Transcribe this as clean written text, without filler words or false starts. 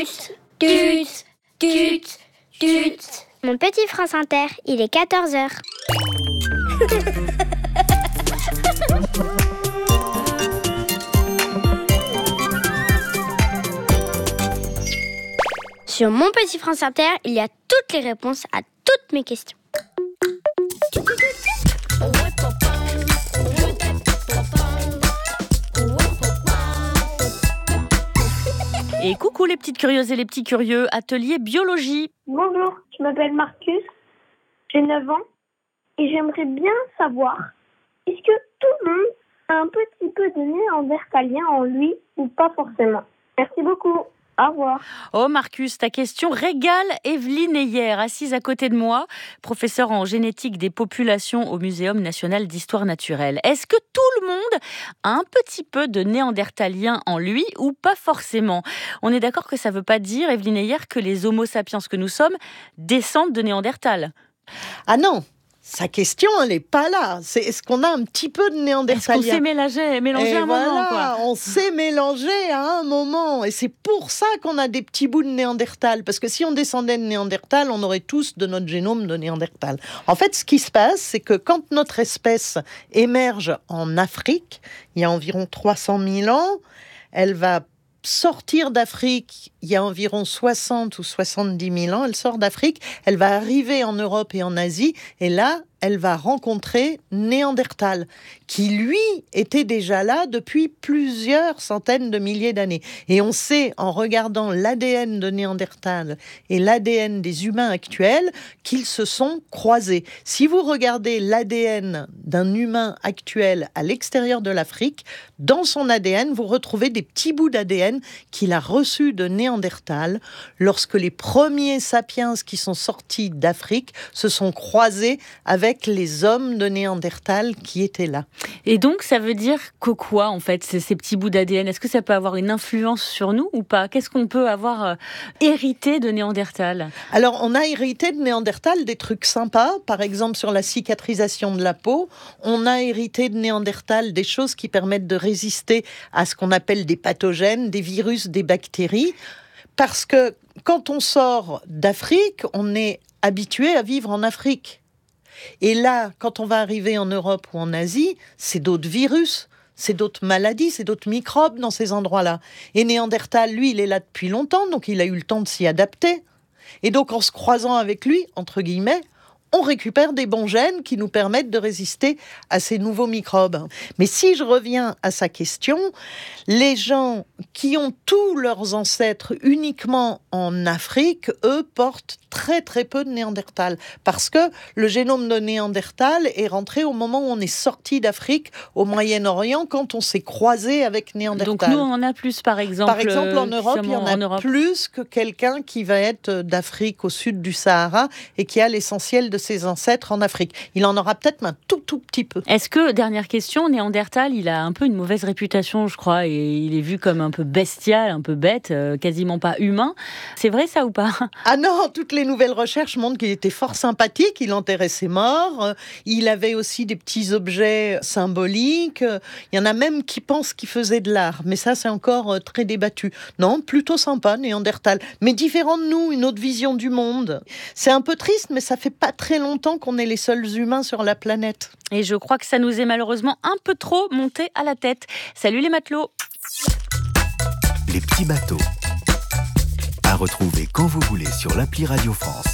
Tut, tut, tut. Mon petit France Inter, il est 14h. Sur mon petit France Inter, il y a toutes les réponses à toutes mes questions. Et coucou les petites curieuses et les petits curieux, atelier biologie. Bonjour, je m'appelle Marcus, j'ai 9 ans et j'aimerais bien savoir, est-ce que tout le monde a un petit peu de néandertalien en lui ou pas forcément? Merci beaucoup. Au revoir. Oh Marcus, ta question régale Evelyne Heyer, assise à côté de moi, professeure en génétique des populations au Muséum national d'histoire naturelle. Est-ce que tout le monde a un petit peu de néandertalien en lui ou pas forcément? On est d'accord que ça ne veut pas dire, Evelyne Heyer, que les homo sapiens que nous sommes descendent de Néandertal. Ah non, sa question, elle n'est pas là. C'est est-ce qu'on a un petit peu de néandertalien? Est-ce qu'on s'est mélangé à un moment, quoi. On s'est mélangé à un moment. Et c'est pour ça qu'on a des petits bouts de Néandertal. Parce que si on descendait de Néandertal, on aurait tous de notre génome de Néandertal. En fait, ce qui se passe, c'est que quand notre espèce émerge en Afrique, il y a environ 300 000 ans, elle va sortir d'Afrique, il y a environ 60 ou 70 000 ans, elle sort d'Afrique, elle va arriver en Europe et en Asie, et là, elle va rencontrer Néandertal, qui lui était déjà là depuis plusieurs centaines de milliers d'années. Et on sait, en regardant l'ADN de Néandertal et l'ADN des humains actuels, qu'ils se sont croisés. Si vous regardez l'ADN d'un humain actuel à l'extérieur de l'Afrique, dans son ADN, vous retrouvez des petits bouts d'ADN qu'il a reçus de Néandertal lorsque les premiers sapiens qui sont sortis d'Afrique se sont croisés avec les hommes de Néandertal qui étaient là. Et donc, ça veut dire que quoi, en fait, ces petits bouts d'ADN? Est-ce que ça peut avoir une influence sur nous ou pas? Qu'est-ce qu'on peut avoir hérité de Néandertal? Alors, on a hérité de Néandertal des trucs sympas, par exemple sur la cicatrisation de la peau. On a hérité de Néandertal des choses qui permettent de résister à ce qu'on appelle des pathogènes, des virus, des bactéries. Parce que quand on sort d'Afrique, on est habitué à vivre en Afrique. Et là, quand on va arriver en Europe ou en Asie, c'est d'autres virus, c'est d'autres maladies, c'est d'autres microbes dans ces endroits-là. Et Néandertal, lui, il est là depuis longtemps, donc il a eu le temps de s'y adapter. Et donc, en se croisant avec lui, entre guillemets, on récupère des bons gènes qui nous permettent de résister à ces nouveaux microbes. Mais si je reviens à sa question, les gens qui ont tous leurs ancêtres uniquement en Afrique, eux, portent très très peu de Néandertal. Parce que le génome de Néandertal est rentré au moment où on est sorti d'Afrique, au Moyen-Orient, quand on s'est croisé avec Néandertal. Donc nous, on en a plus, par exemple. Par exemple, en Europe, il y en a plus que quelqu'un qui va être d'Afrique au sud du Sahara et qui a l'essentiel de ses ancêtres en Afrique. Il en aura peut-être un tout petit peu. Est-ce que, dernière question, Néandertal, il a un peu une mauvaise réputation, je crois, et il est vu comme un peu bestial, un peu bête, quasiment pas humain. C'est vrai ça ou pas? Ah non, toutes les nouvelles recherches montrent qu'il était fort sympathique, il enterrait ses morts, il avait aussi des petits objets symboliques, il y en a même qui pensent qu'il faisait de l'art, mais ça c'est encore très débattu. Non, plutôt sympa, Néandertal, mais différent de nous, une autre vision du monde. C'est un peu triste, mais ça fait pas très longtemps qu'on est les seuls humains sur la planète. Et je crois que ça nous est malheureusement un peu trop monté à la tête. Salut les matelots! Les petits bateaux. À retrouver quand vous voulez sur l'appli Radio France.